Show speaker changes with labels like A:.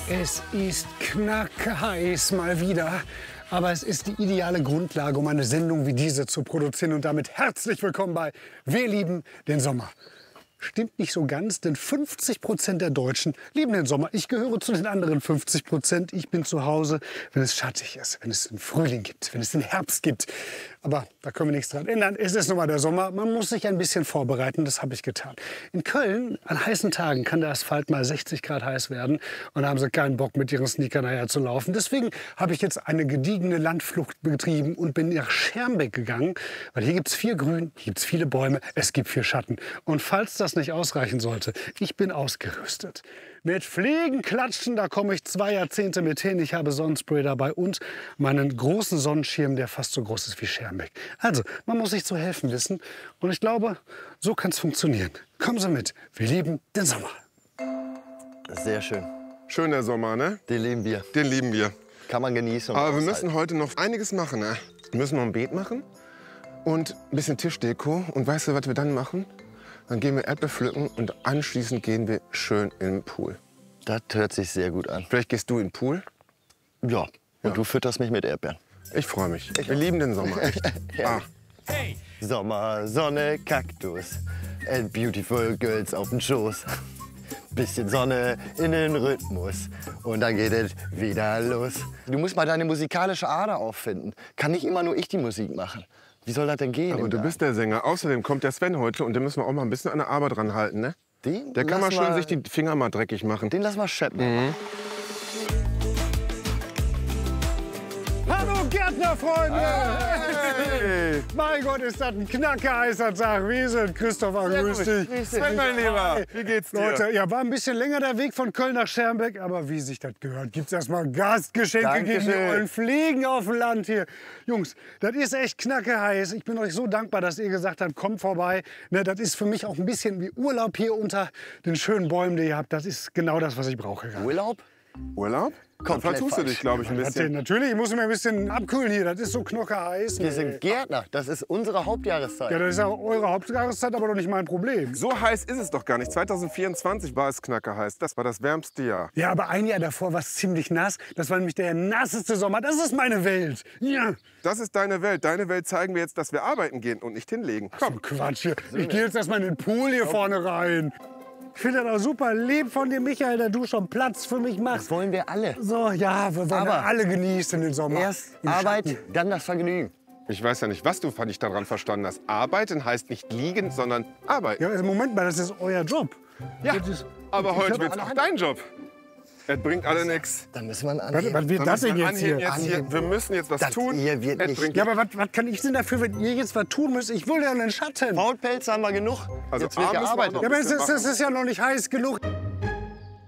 A: Es ist knackheiß mal wieder. Aber es ist die ideale Grundlage, um eine Sendung wie diese zu produzieren. Und damit herzlich willkommen bei Wir lieben den Sommer. Stimmt nicht so ganz, denn 50% der Deutschen lieben den Sommer. Ich gehöre zu den anderen 50%. Ich bin zu Hause, wenn es schattig ist, wenn es den Frühling gibt, wenn es den Herbst gibt. Aber da können wir nichts dran ändern. Es ist nun mal der Sommer. Man muss sich ein bisschen vorbereiten. Das habe ich getan. In Köln, an heißen Tagen, kann der Asphalt mal 60 Grad heiß werden. Und da haben sie keinen Bock, mit ihren Sneakern nachher zu laufen. Deswegen habe ich jetzt eine gediegene Landflucht betrieben und bin nach Schermbeck gegangen. Weil hier gibt es viel Grün, hier gibt es viele Bäume, es gibt viel Schatten. Und falls das nicht ausreichen sollte, ich bin ausgerüstet. Mit Fliegenklatschen, da komme ich 2 Jahrzehnte mit hin. Ich habe Sonnenspray dabei und meinen großen Sonnenschirm, der fast so groß ist wie Schermbeck. Also, man muss sich zu helfen wissen. Und ich glaube, so kann es funktionieren. Kommen Sie mit, wir lieben den Sommer.
B: Sehr schön.
C: Schön der Sommer, ne?
B: Den lieben wir.
C: Den lieben wir.
B: Kann man genießen.
C: Aber wir müssen heute noch einiges machen, ne? Wir müssen noch ein Beet machen und ein bisschen Tischdeko. Und weißt du, was wir dann machen? Dann gehen wir Erdbeer pflücken und anschließend gehen wir schön in den Pool.
B: Das hört sich sehr gut an.
C: Vielleicht gehst du in den Pool?
B: Ja. Und du fütterst mich mit Erdbeeren.
C: Ich freue mich. Wir lieben den Sommer, echt. Ah.
B: Hey. Sommer, Sonne, Kaktus and beautiful girls auf dem Schoß. Bisschen Sonne in den Rhythmus und dann geht es wieder los. Du musst mal deine musikalische Ader auffinden. Kann nicht immer nur ich die Musik machen. Wie soll das denn gehen?
C: Aber du bist der Sänger. Außerdem kommt der Sven heute und den müssen wir auch mal ein bisschen an der Arbeit dran halten, ne? Der kann mal schön sich die Finger mal dreckig machen.
B: Den lass mal scheppen.
C: Mhm.
A: Hallo Gärtnerfreunde!
C: Hey.
A: Mein Gott, ist das ein knackheißer Tag. Wie sind Christopher, grüß dich.
C: Sven, mein Lieber, wie geht's dir?
A: Leute, ja, war ein bisschen länger der Weg von Köln nach Schermbeck, aber wie sich das gehört, gibt's erstmal Gastgeschenke gegen die ollen Fliegen auf dem Land hier. Jungs, das ist echt knackeheiß. Ich bin euch so dankbar, dass ihr gesagt habt, kommt vorbei. Ne, das ist für mich auch ein bisschen wie Urlaub hier unter den schönen Bäumen, die ihr habt. Das ist genau das, was ich brauche.
B: Urlaub?
C: Urlaub? Dann vertust du dich, glaube ich, ein bisschen.
A: Natürlich, ich muss mich ein bisschen abkühlen hier. Das ist so knockeheiß.
B: Wir sind Gärtner. Das ist unsere Hauptjahreszeit.
A: Ja, das ist ja eure Hauptjahreszeit, aber doch nicht mein Problem.
C: So heiß ist es doch gar nicht. 2024 war es knackerheiß. Das war das wärmste Jahr.
A: Ja, aber ein Jahr davor war es ziemlich nass. Das war nämlich der nasseste Sommer. Das ist meine Welt. Ja.
C: Das ist deine Welt. Deine Welt zeigen wir jetzt, dass wir arbeiten gehen und nicht hinlegen. Komm.
A: Quatsch hier. Ich gehe jetzt erstmal in den Pool hier vorne rein. Ich finde das auch super lieb von dir, Michael, dass du schon Platz für mich machst.
B: Das wollen wir alle.
A: So, ja, wir wollen
B: Aber
A: alle genießen den Sommer.
B: Erst
A: Im
B: Arbeit,
A: Schatten.
B: dann das Vergnügen.
C: Ich weiß ja nicht, was du nicht daran verstanden hast. Arbeiten heißt nicht liegen, sondern arbeiten.
A: Ja, also Moment mal, das ist euer Job.
C: Ja,
A: Das ist,
C: aber heute
A: hab
C: wird's auch dein Job. Es bringt alle nichts.
B: Dann müssen wir einen
A: was
B: anheben.
A: wird das denn jetzt hier?
C: Wir müssen jetzt was
B: Das
C: tun.
B: hier wird
C: Es
B: nicht.
C: bringt
A: Ja, aber was kann ich denn dafür, wenn ihr jetzt was tun müsst? Ich will ja einen Schatten.
B: Faulpelze haben wir genug.
C: Also
B: Jetzt wird
C: abends
B: gearbeitet.
C: noch-
A: Ja, aber es ist ja noch nicht heiß genug.